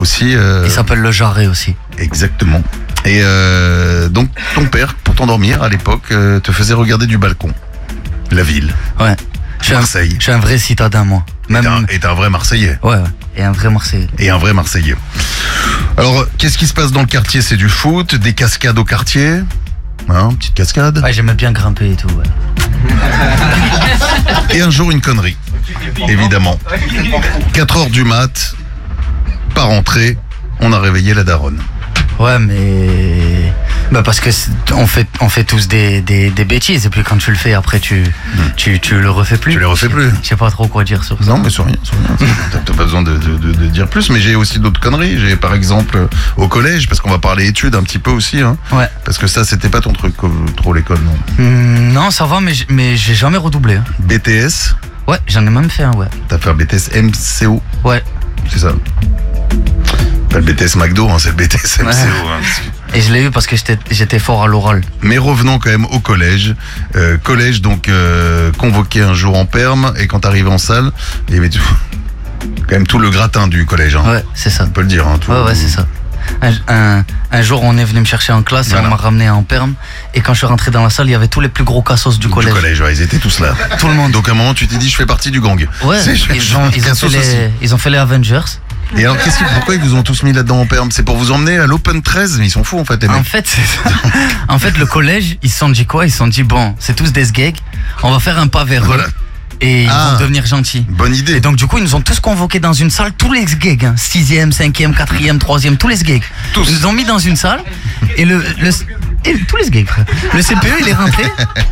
aussi. Il s'appelle le Jarret aussi. Exactement. Et donc ton père, pour t'endormir à l'époque, te faisait regarder du balcon la ville. Ouais. Marseille. Je suis un vrai citadin, moi. Et t'es un vrai Marseillais. Ouais. Et un vrai Marseillais. Alors, qu'est-ce qui se passe dans le quartier? C'est du foot, des cascades au quartier. Petite cascade. Ouais, j'aimais bien grimper et tout. Ouais. Et un jour, une connerie. Évidemment. 4h du mat, pas rentré, on a réveillé la daronne. Ouais, mais parce que on fait tous des bêtises, et puis quand tu le fais après tu le refais plus. Tu les refais plus. Je sais pas trop quoi dire sur ça. Non, mais sur rien. T'as pas besoin de dire plus, mais j'ai aussi d'autres conneries. J'ai par exemple au collège, parce qu'on va parler études un petit peu aussi. Ouais. Parce que ça, c'était pas ton truc trop l'école, non? Non, ça va, mais j'ai jamais redoublé. Hein. BTS? Ouais, j'en ai même fait un, ouais. T'as fait un BTS MCO? Ouais. C'est ça. Pas le BTS McDo, c'est le BTS MCO. Ouais. Et je l'ai eu parce que j'étais fort à l'oral. Mais revenons quand même au collège. Collège, donc, convoqué un jour en perme, et quand t'arrives en salle, il y avait quand même tout le gratin du collège. Hein. Ouais, c'est ça. On peut le dire. Hein, ouais, c'est ça. Un jour, on est venu me chercher en classe, voilà. Et on m'a ramené en perme. Et quand je suis rentré dans la salle, il y avait tous les plus gros cassos du collège. Ouais, ils étaient tous là. Tout le monde. Donc à un moment, tu t'es dit, je fais partie du gang. Ouais, ils ont fait les Avengers. Et alors, pourquoi ils vous ont tous mis là-dedans en perme? C'est pour vous emmener à l'Open 13? Mais ils sont fous en fait, les mecs. En fait, le collège, ils se sont dit quoi? Ils se sont dit, bon, c'est tous des sgegs, on va faire un pas vers eux. Et ils vont devenir gentils. Bonne idée. Et donc du coup, ils nous ont tous convoqués dans une salle, tous les sgegs, 6e, 5e, 4e, 3e, tous les sgegs. Tous. Ils nous ont mis dans une salle, et tous les sgegs, frère. Le CPE, il est rentré.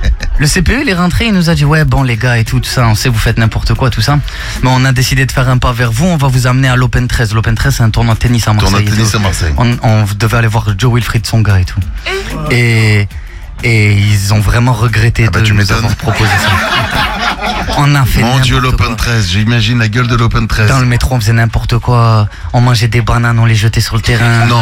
Il nous a dit, ouais, bon, les gars, et tout ça, on sait, vous faites n'importe quoi, tout ça. Mais on a décidé de faire un pas vers vous, on va vous amener à l'Open 13. L'Open 13, c'est un tournoi de tennis à Marseille. On devait aller voir Joe Wilfried Tsonga et tout. Et ils ont vraiment regretté de nous avoir proposé ça. On a fait Mon Dieu, l'Open 13, j'imagine la gueule de l'Open 13. Dans le métro, on faisait n'importe quoi. On mangeait des bananes, on les jetait sur le terrain. Non.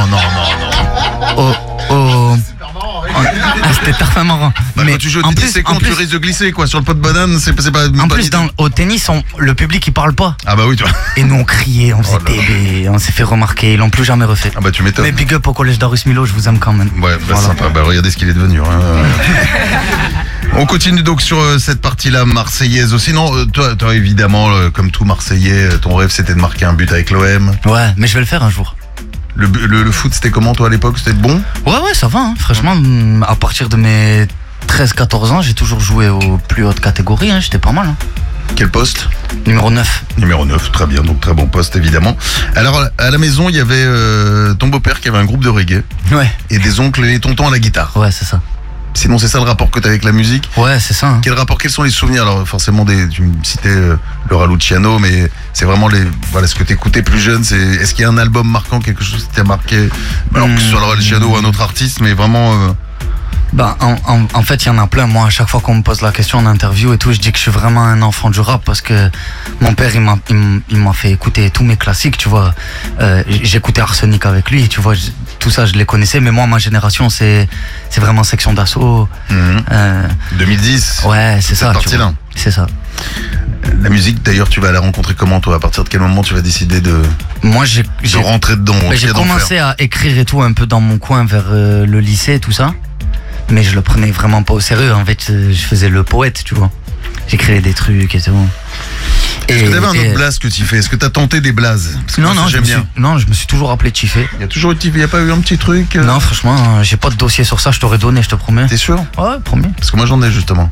C'était parfaitement marrant. Mais quand tu joues au tennis, c'est con, tu risques de glisser quoi. Sur le pot de banane, c'est pas. En plus, au tennis, le public il parle pas. Ah bah oui, tu vois. Et nous on criait, on faisait bébé, on s'est fait remarquer, ils l'ont plus jamais refait. Ah bah tu m'étonnes. Mais big up au collège d'Arus Milo, je vous aime quand même. Ouais, voilà. Sympa. Bah regardez ce qu'il est devenu. Hein. On continue donc sur cette partie-là marseillaise aussi. Non, toi évidemment, comme tout Marseillais, ton rêve c'était de marquer un but avec l'OM. Ouais, mais je vais le faire un jour. Le foot, c'était comment toi à l'époque? C'était bon? Ouais, ça va. Hein. Franchement, à partir de mes 13-14 ans, j'ai toujours joué aux plus hautes catégories. Hein. J'étais pas mal. Hein. Quel poste? Numéro 9. Numéro 9, très bien. Donc très bon poste évidemment. Alors à la maison, il y avait ton beau-père qui avait un groupe de reggae. Ouais. Et des oncles et tontons à la guitare. Ouais, c'est ça. Sinon, c'est ça le rapport que tu as avec la musique? Ouais, c'est ça. Hein. Quels sont les souvenirs? Alors, forcément, tu me citais Laura Luciano, mais c'est vraiment ce que tu écoutais plus jeune. Est-ce qu'il y a un album marquant, quelque chose qui t'a marqué? Alors, que ce soit Laura Luciano ou un autre artiste, mais vraiment. En fait, il y en a plein. Moi, à chaque fois qu'on me pose la question en interview et tout, je dis que je suis vraiment un enfant du rap parce que mon père, il m'a fait écouter tous mes classiques, tu vois. J'écoutais Arsenic avec lui, tu vois. Tout ça, je les connaissais, mais moi, ma génération, c'est vraiment Section d'Assaut. 2010. Ouais, c'est ça. Partie-là. C'est ça. La musique, d'ailleurs, tu vas la rencontrer comment, toi? À partir de quel moment tu vas décider de rentrer dedans? J'ai commencé à écrire et tout un peu dans mon coin vers le lycée et tout ça. Mais je le prenais vraiment pas au sérieux. En fait, je faisais le poète, tu vois. J'écrivais des trucs et tout. Est-ce que t'avais un autre blaze que tu fais? Est-ce que t'as tenté des blazes? Non, je me suis toujours appelé Tiffé. Il y a toujours eu Tiffé, il n'y a pas eu un petit truc Non, franchement, j'ai pas de dossier sur ça, je t'aurais donné, je te promets. T'es sûr? Ouais, promis. Parce que moi j'en ai justement.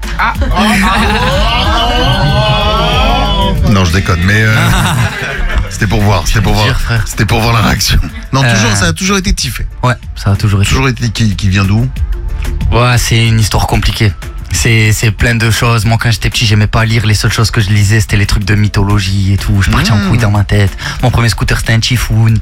Non, je déconne, mais c'était pour voir, c'était pour voir la réaction. Non, ça a toujours été Tiffé. Ouais, ça a toujours été. Toujours été qui vient d'où? Ouais, c'est une histoire compliquée. C'est plein de choses. Moi, quand j'étais petit, j'aimais pas lire. Les seules choses que je lisais, c'était les trucs de mythologie et tout. Je partais en couille dans ma tête. Mon premier scooter, c'était un Typhoon.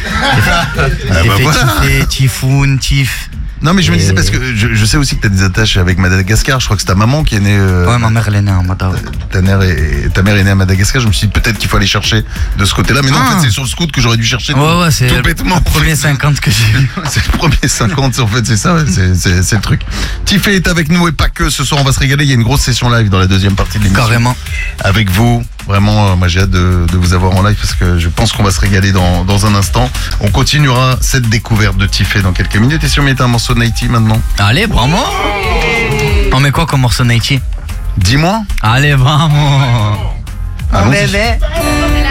Typhoon. Non, mais je me disais parce que je sais aussi que t'as des attaches avec Madagascar. Je crois que c'est ta maman qui est née. Ouais, ma mère, elle est née à Madagascar. Ta mère est née à Madagascar. Je me suis dit peut-être qu'il faut aller chercher de ce côté-là. Mais non, en fait, c'est sur le scoot que j'aurais dû chercher. Ouais, c'est le premier 50 que j'ai eu. C'est le premier 50, en fait, c'est ça. Ouais, c'est le truc. Tiffé est avec nous et pas que. Ce soir, on va se régaler. Il y a une grosse session live dans la deuxième partie de l'émission. Carrément. Avec vous. Vraiment, moi j'ai hâte de vous avoir en live parce que je pense qu'on va se régaler dans un instant. On continuera cette découverte de Tiffé dans quelques minutes. Et si on mettait un morceau de Nighty maintenant? Allez, vraiment. On met quoi comme morceau Nighty? Dis-moi. Allez, vraiment. Allons-y. Bébé.